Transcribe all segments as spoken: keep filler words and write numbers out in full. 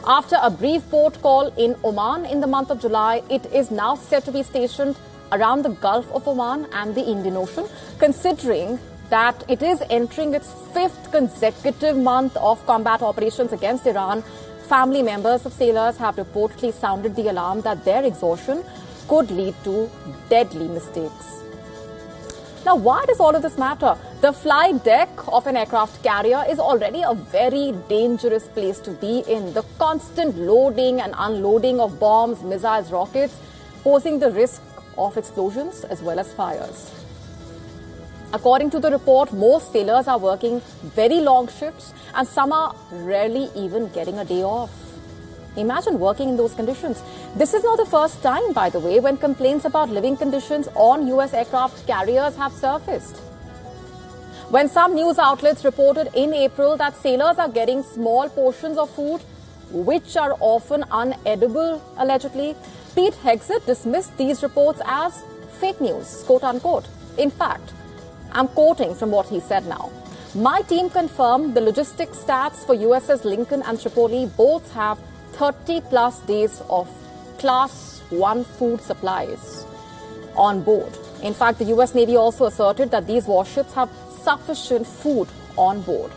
After a brief port call in Oman in the month of July, it is now set to be stationed around the Gulf of Oman and the Indian Ocean, considering that it is entering its fifth consecutive month of combat operations against Iran. Family members of sailors have reportedly sounded the alarm that their exhaustion could lead to deadly mistakes. Now, why does all of this matter? The flight deck of an aircraft carrier is already a very dangerous place to be in. The constant loading and unloading of bombs, missiles, rockets, posing the risk of explosions as well as fires. According to the report, most sailors are working very long shifts and some are rarely even getting a day off. Imagine working in those conditions. This is not the first time, by the way, when complaints about living conditions on U S aircraft carriers have surfaced. When some news outlets reported in April that sailors are getting small portions of food, which are often unedible, allegedly, Pete Hegseth dismissed these reports as fake news, quote unquote. In fact, I'm quoting from what he said now. My team confirmed the logistics stats for U S S Lincoln and Tripoli both have thirty plus days of class one food supplies on board. In fact, the U S Navy also asserted that these warships have sufficient food on board.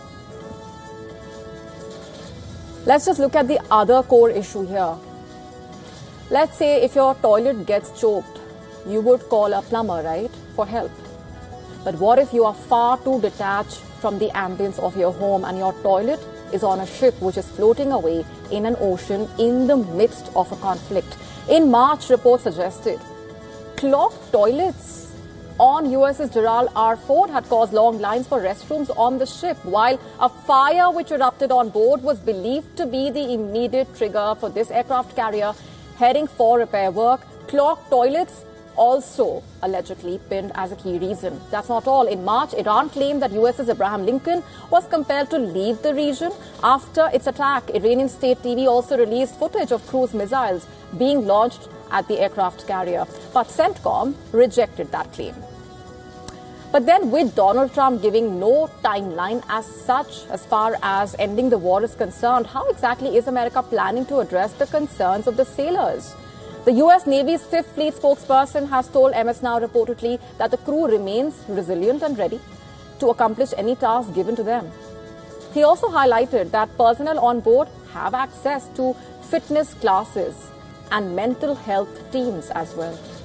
Let's just look at the other core issue here. Let's say if your toilet gets choked, you would call a plumber, right, for help. But what if you are far too detached from the ambience of your home and your toilet is on a ship which is floating away in an ocean in the midst of a conflict? In March, reports suggested clogged toilets on U S S Gerald R. Ford had caused long lines for restrooms on the ship, while a fire which erupted on board was believed to be the immediate trigger for this aircraft carrier heading for repair work. Clogged toilets also allegedly pinned as a key reason. That's not all. In March, Iran claimed that U S S Abraham Lincoln was compelled to leave the region after its attack. Iranian state T V also released footage of cruise missiles being launched at the aircraft carrier. But CENTCOM rejected that claim. But then, with Donald Trump giving no timeline as such as far as ending the war is concerned, how exactly is America planning to address the concerns of the sailors? The U S Navy's Fifth Fleet spokesperson has told M S Now reportedly that the crew remains resilient and ready to accomplish any task given to them. He also highlighted that personnel on board have access to fitness classes and mental health teams as well.